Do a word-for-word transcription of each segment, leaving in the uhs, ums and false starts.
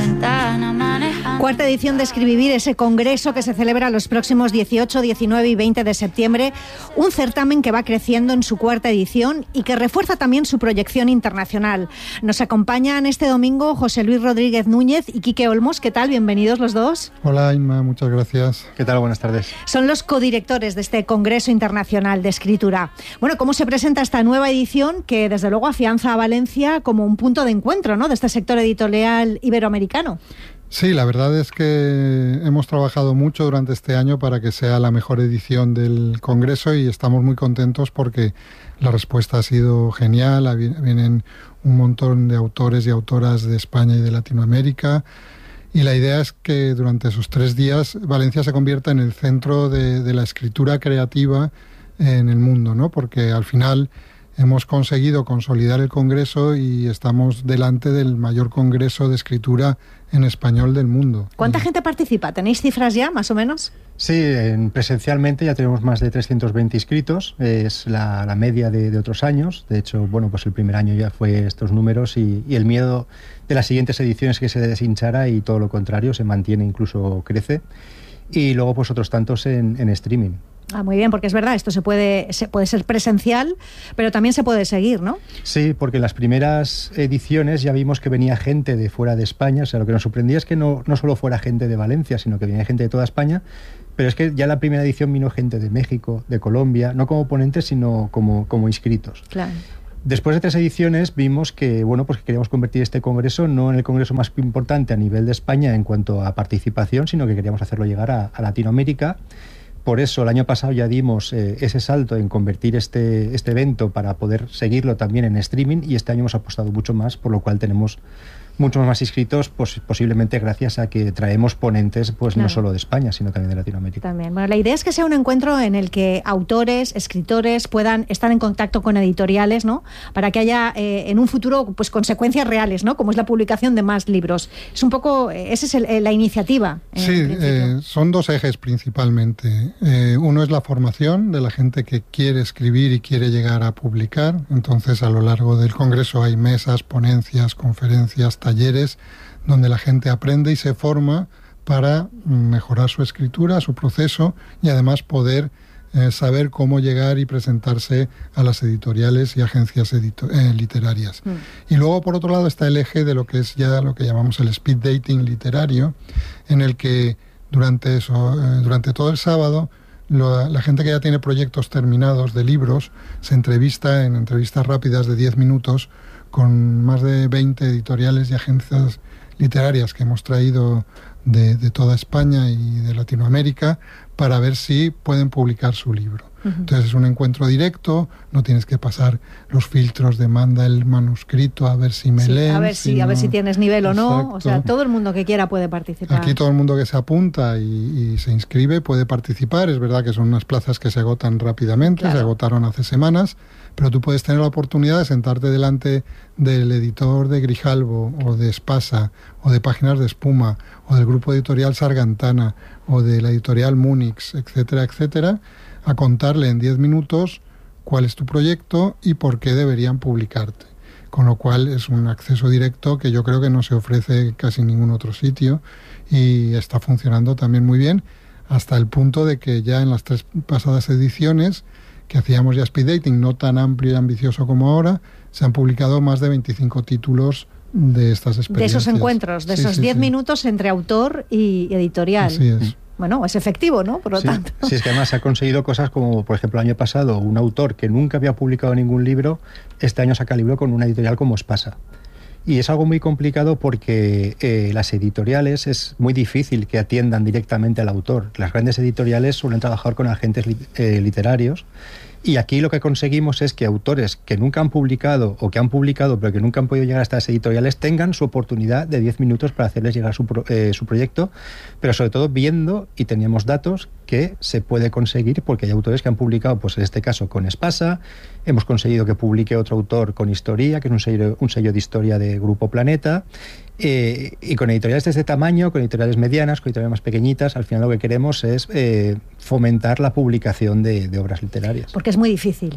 ventana manejando. Cuarta edición de Escribivir, ese congreso que se celebra los próximos dieciocho, diecinueve y veinte de septiembre. Un certamen que va creciendo en su cuarta edición y que refuerza también su proyección internacional. Nos acompañan este domingo José Luis Rodríguez Núñez y Quique Olmos. ¿Qué tal? Bienvenidos los dos. Hola Inma, muchas gracias. ¿Qué tal? Buenas tardes. Son los codirectores de este Congreso Internacional de Escritura. Bueno, ¿cómo se presenta esta nueva edición que desde luego afianza a Valencia como un punto de encuentro, ¿no?, de este sector editorial iberoamericano? Sí, la verdad es que hemos trabajado mucho durante este año para que sea la mejor edición del Congreso y estamos muy contentos porque la respuesta ha sido genial. Vienen un montón de autores y autoras de España y de Latinoamérica y la idea es que durante esos tres días Valencia se convierta en el centro de, de la escritura creativa en el mundo, ¿no? Porque al final hemos conseguido consolidar el Congreso y estamos delante del mayor congreso de escritura en español del mundo. ¿Cuánta y... gente participa? ¿Tenéis cifras ya, más o menos? Sí, en, presencialmente ya tenemos más de trescientos veinte inscritos, es la, la media de, de otros años. De hecho, bueno, pues el primer año ya fue estos números y, y el miedo de las siguientes ediciones que se deshinchara y todo lo contrario, se mantiene, incluso crece. Y luego pues otros tantos en, en streaming. Ah, muy bien, porque es verdad, esto se puede, se puede ser presencial, pero también se puede seguir, ¿no? Sí, porque en las primeras ediciones ya vimos que venía gente de fuera de España. O sea, lo que nos sorprendía es que no, no solo fuera gente de Valencia, sino que venía gente de toda España. Pero es que ya en la primera edición vino gente de México, de Colombia, no como ponentes, sino como, como inscritos. Claro. Después de tres ediciones vimos que, bueno, pues que queríamos convertir este congreso no en el congreso más importante a nivel de España en cuanto a participación, sino que queríamos hacerlo llegar a, a Latinoamérica. Por eso el año pasado ya dimos eh, ese salto en convertir este, este evento para poder seguirlo también en streaming y este año hemos apostado mucho más, por lo cual tenemos muchos más inscritos, pues, posiblemente gracias a que traemos ponentes pues claro, no solo de España, sino también de Latinoamérica. También. Bueno, la idea es que sea un encuentro en el que autores, escritores puedan estar en contacto con editoriales, ¿no?, para que haya eh, en un futuro pues consecuencias reales, ¿no?, como es la publicación de más libros. Es un poco, esa es el, la iniciativa. Sí, eh, son dos ejes principalmente. Eh, uno es la formación de la gente que quiere escribir y quiere llegar a publicar. Entonces, a lo largo del Congreso hay mesas, ponencias, conferencias, talleres donde la gente aprende y se forma para mejorar su escritura, su proceso y además poder eh, saber cómo llegar y presentarse a las editoriales y agencias edito- eh, literarias. Mm. Y luego, por otro lado, está el eje de lo que es ya lo que llamamos el speed dating literario, en el que durante, eso, eh, durante todo el sábado lo, la gente que ya tiene proyectos terminados de libros se entrevista en entrevistas rápidas de diez minutos con más de veinte editoriales y agencias literarias que hemos traído de, de toda España y de Latinoamérica para ver si pueden publicar su libro. Uh-huh. Entonces es un encuentro directo, no tienes que pasar los filtros de manda el manuscrito a ver si me sí, leen. A ver si, sino... a ver si tienes nivel o no. Exacto. O sea, todo el mundo que quiera puede participar. Aquí todo el mundo que se apunta y, y se inscribe puede participar. Es verdad que son unas plazas que se agotan rápidamente, claro, se agotaron hace semanas, pero tú puedes tener la oportunidad de sentarte delante del editor de Grijalbo o de Espasa o de Páginas de Espuma o del grupo editorial Sargantana o de la editorial Múnich, etcétera, etcétera, a contarle en diez minutos cuál es tu proyecto y por qué deberían publicarte. Con lo cual es un acceso directo que yo creo que no se ofrece casi en ningún otro sitio y está funcionando también muy bien, hasta el punto de que ya en las tres pasadas ediciones que hacíamos ya speed dating, no tan amplio y ambicioso como ahora, se han publicado más de veinticinco títulos de estas experiencias. De esos encuentros, de sí, esos sí, diez sí. minutos entre autor y editorial. Así es. Bueno, es efectivo, ¿no? Por lo sí, tanto. Sí, es que además se ha conseguido cosas como, por ejemplo, el año pasado, un autor que nunca había publicado ningún libro, este año saca libro con una editorial como Espasa. Y es algo muy complicado porque eh, las editoriales es muy difícil que atiendan directamente al autor. Las grandes editoriales suelen trabajar con agentes li- eh, literarios. Y aquí lo que conseguimos es que autores que nunca han publicado o que han publicado pero que nunca han podido llegar a estas editoriales tengan su oportunidad de diez minutos para hacerles llegar su, pro, eh, su proyecto, pero sobre todo viendo, y teníamos datos, que se puede conseguir porque hay autores que han publicado, pues en este caso con Espasa, hemos conseguido que publique otro autor con Historia, que es un sello, un sello de historia de Grupo Planeta, eh, y con editoriales de este tamaño, con editoriales medianas, con editoriales más pequeñitas. Al final lo que queremos es eh, fomentar la publicación de, de obras literarias. Porque es muy difícil.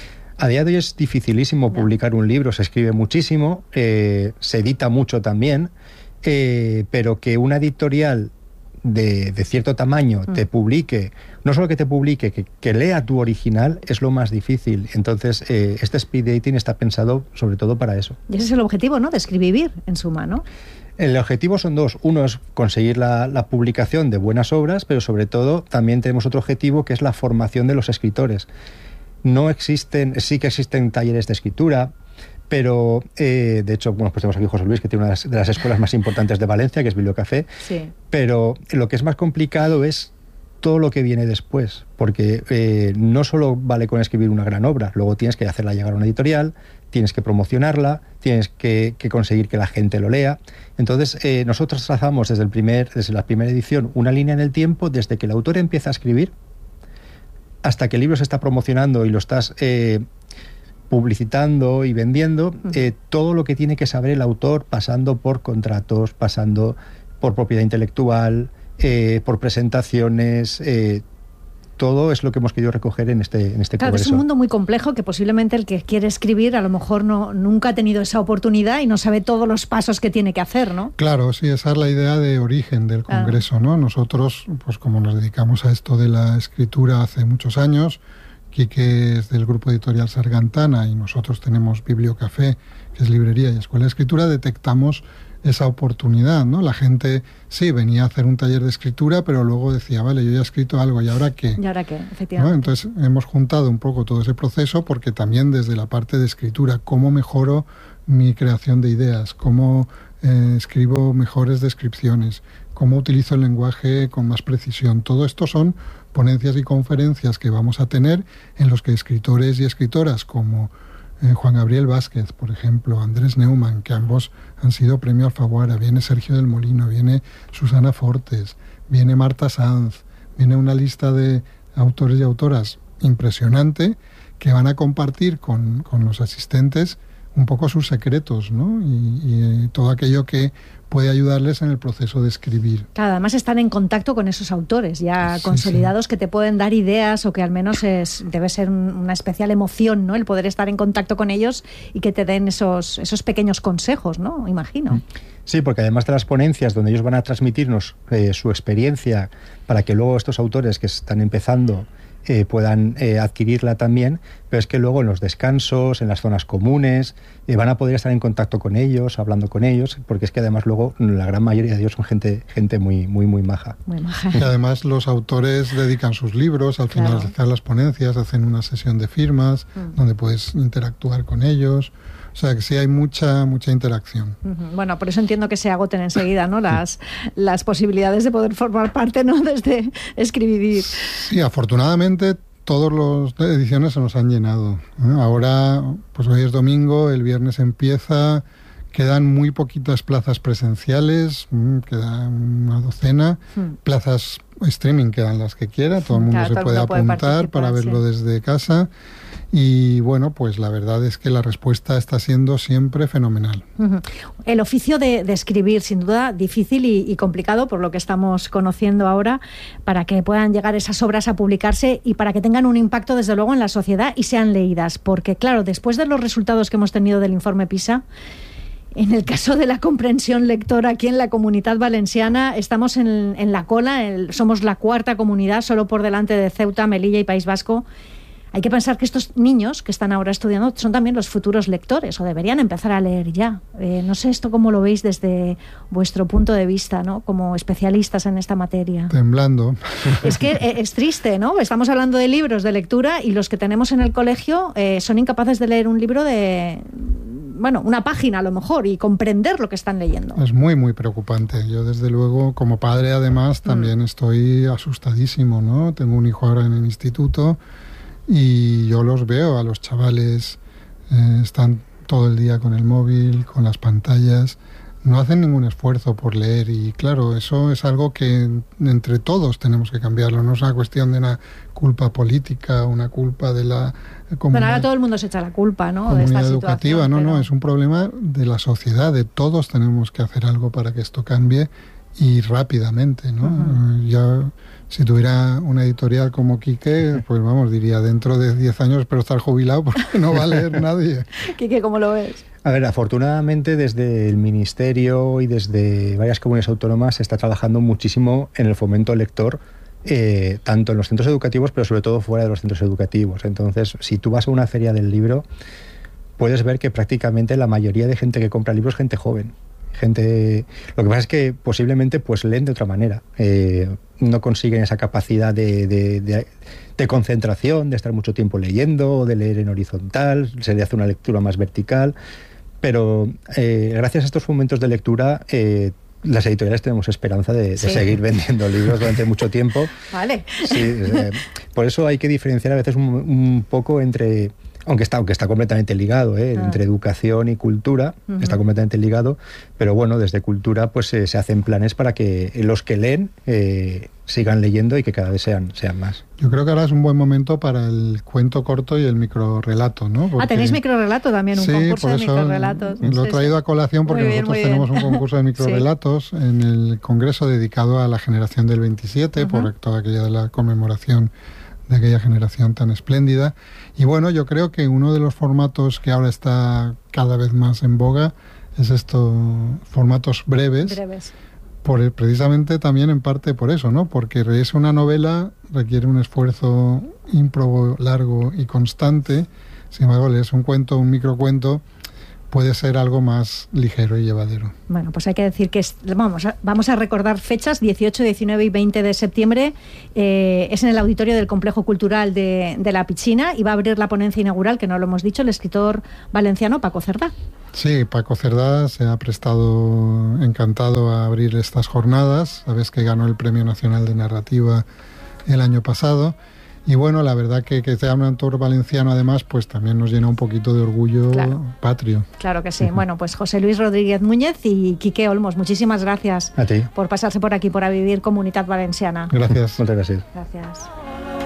A día de hoy es dificilísimo no. publicar un libro, se escribe muchísimo, eh, se edita mucho también, eh, pero que una editorial de, de cierto tamaño mm. te publique, no solo que te publique, que, que lea tu original, es lo más difícil. Entonces, eh, este speed dating está pensado sobre todo para eso. Y ese es el objetivo, ¿no?, de escribir, en suma, ¿no? El objetivo son dos. Uno es conseguir la, la publicación de buenas obras, pero sobre todo también tenemos otro objetivo, que es la formación de los escritores. No existen, sí que existen talleres de escritura, pero eh, de hecho, bueno, pues tenemos aquí a José Luis, que tiene una de las, de las escuelas más importantes de Valencia, que es Bibliocafé. Sí. Pero lo que es más complicado es todo lo que viene después, porque eh, no solo vale con escribir una gran obra, luego tienes que hacerla llegar a una editorial, tienes que promocionarla, tienes que, que conseguir que la gente lo lea. Entonces, eh, nosotros trazamos desde, el primer, desde la primera edición una línea en el tiempo, desde que el autor empieza a escribir hasta que el libro se está promocionando y lo estás eh, publicitando y vendiendo, eh, todo lo que tiene que saber el autor, pasando por contratos, pasando por propiedad intelectual, eh, por presentaciones, eh, todo es lo que hemos querido recoger en este, en este claro, congreso. Es un mundo muy complejo que posiblemente el que quiere escribir a lo mejor no, nunca ha tenido esa oportunidad y no sabe todos los pasos que tiene que hacer, ¿no? Claro, sí, esa es la idea de origen del congreso, ¿no? Nosotros, pues como nos dedicamos a esto de la escritura hace muchos años, Quique es del grupo editorial Sargantana y nosotros tenemos Bibliocafé, que es librería y escuela de escritura, detectamos esa oportunidad, ¿no? La gente, sí, venía a hacer un taller de escritura, pero luego decía, vale, yo ya he escrito algo, ¿y ahora qué? ¿Y ahora qué? Efectivamente. ¿No? Entonces, hemos juntado un poco todo ese proceso, porque también desde la parte de escritura, cómo mejoro mi creación de ideas, cómo eh, escribo mejores descripciones, cómo utilizo el lenguaje con más precisión. Todo esto son ponencias y conferencias que vamos a tener en los que escritores y escritoras como Eh, Juan Gabriel Vázquez, por ejemplo, Andrés Neumann, que ambos han sido premio Alfaguara, viene Sergio del Molino, viene Susana Fortes, viene Marta Sanz, viene una lista de autores y autoras impresionante que van a compartir con, con los asistentes un poco sus secretos, ¿no? Y, y eh, todo aquello que puede ayudarles en el proceso de escribir. Claro, además están en contacto con esos autores ya sí, consolidados sí. que te pueden dar ideas o que al menos es, debe ser una especial emoción, ¿no? El poder estar en contacto con ellos y que te den esos, esos pequeños consejos, ¿no? Imagino. Sí, porque además de las ponencias donde ellos van a transmitirnos eh, su experiencia para que luego estos autores que están empezando Eh, puedan eh, adquirirla también, pero es que luego en los descansos, en las zonas comunes, eh, van a poder estar en contacto con ellos, hablando con ellos, porque es que además luego la gran mayoría de ellos son gente gente muy muy muy maja. Muy maja. Y además los autores dedican sus libros, al final claro. de hacer las ponencias, hacen una sesión de firmas, mm. donde puedes interactuar con ellos. O sea, que sí hay mucha mucha interacción. Uh-huh. Bueno, por eso entiendo que se agoten enseguida, ¿no? Las, las posibilidades de poder formar parte, ¿no? Desde escribir. Sí, afortunadamente todas las ediciones se nos han llenado. ¿eh? Ahora, pues hoy es domingo, el viernes empieza, quedan muy poquitas plazas presenciales, queda una docena, hmm. plazas streaming quedan las que quiera, todo el mundo claro, se todo puede mundo apuntar puede para verlo sí. desde casa. Y bueno, pues la verdad es que la respuesta está siendo siempre fenomenal. Uh-huh. El oficio de, de escribir, sin duda, difícil y, y complicado, por lo que estamos conociendo ahora, para que puedan llegar esas obras a publicarse y para que tengan un impacto, desde luego, en la sociedad y sean leídas. Porque, claro, después de los resultados que hemos tenido del informe PISA, en el caso de la comprensión lectora aquí en la Comunitat Valenciana, estamos en, en la cola, el, somos la cuarta comunidad, solo por delante de Ceuta, Melilla y País Vasco. Hay que pensar que estos niños que están ahora estudiando son también los futuros lectores, o deberían empezar a leer ya. Eh, no sé esto cómo lo veis desde vuestro punto de vista, ¿no? Como especialistas en esta materia. Temblando. Es que eh, es triste, ¿no? Estamos hablando de libros de lectura y los que tenemos en el colegio eh, son incapaces de leer un libro de... bueno, una página a lo mejor y comprender lo que están leyendo. Es muy, muy preocupante. Yo, desde luego, como padre, además, también mm. estoy asustadísimo, ¿no? Tengo un hijo ahora en el instituto y yo los veo a los chavales, eh, están todo el día con el móvil, con las pantallas, no hacen ningún esfuerzo por leer y claro, eso es algo que entre todos tenemos que cambiarlo, no es una cuestión de una culpa política, una culpa de la comunidad. Bueno, ahora todo el mundo se echa la culpa, ¿no? Comunidad de esta educativa, no, pero... no, es un problema de la sociedad, de todos tenemos que hacer algo para que esto cambie y rápidamente, ¿no? Uh-huh. Ya, si tuviera una editorial como Quique, pues vamos, diría, dentro de diez años espero estar jubilado porque no va a leer nadie. Quique, ¿cómo lo ves? A ver, afortunadamente desde el Ministerio y desde varias comunidades autónomas se está trabajando muchísimo en el fomento lector, eh, tanto en los centros educativos, pero sobre todo fuera de los centros educativos. Entonces, si tú vas a una feria del libro, puedes ver que prácticamente la mayoría de gente que compra libros es gente joven. Gente, lo que pasa es que posiblemente pues leen de otra manera, eh, no consiguen esa capacidad de, de, de, de concentración, de estar mucho tiempo leyendo, o de leer en horizontal, se le hace una lectura más vertical, pero eh, gracias a estos momentos de lectura eh, las editoriales tenemos esperanza de, de sí. seguir vendiendo libros durante mucho tiempo. Vale. Sí, eh, por eso hay que diferenciar a veces un, un poco entre... Aunque está, aunque está completamente ligado, ¿eh? ah. entre educación y cultura, uh-huh. está completamente ligado, pero bueno, desde cultura pues eh, se hacen planes para que los que leen eh, sigan leyendo y que cada vez sean, sean más. Yo creo que ahora es un buen momento para el cuento corto y el microrrelato, ¿no? Porque, ah, tenéis microrrelato también, un sí, concurso por de eso microrelatos. Lo he traído a colación porque bien, nosotros tenemos un concurso de microrelatos sí. en el congreso dedicado a la generación del veintisiete, uh-huh. por toda aquella de la conmemoración de aquella generación tan espléndida. Y bueno, yo creo que uno de los formatos que ahora está cada vez más en boga es estos formatos breves, breves. Por, precisamente también en parte por eso, ¿no? Porque leerse una novela requiere un esfuerzo ímprobo, largo y constante. Sin embargo, leerse un cuento, un microcuento, puede ser algo más ligero y llevadero. Bueno, pues hay que decir que es, vamos, a, vamos a recordar fechas, dieciocho, diecinueve y veinte de septiembre. Eh, es en el auditorio del Complejo Cultural de, de La Pichina y va a abrir la ponencia inaugural, que no lo hemos dicho, el escritor valenciano Paco Cerdá. Sí, Paco Cerdá se ha prestado encantado a abrir estas jornadas. Sabes que ganó el Premio Nacional de Narrativa el año pasado. Y bueno, la verdad que que sea un autor valenciano además, pues también nos llena un poquito de orgullo claro. patrio. Claro que sí. Uh-huh. Bueno, pues José Luis Rodríguez Núñez y Quique Olmos, muchísimas gracias a ti. Por pasarse por aquí, por A Vivir Comunitat Valenciana. Gracias. Muchas gracias. Gracias.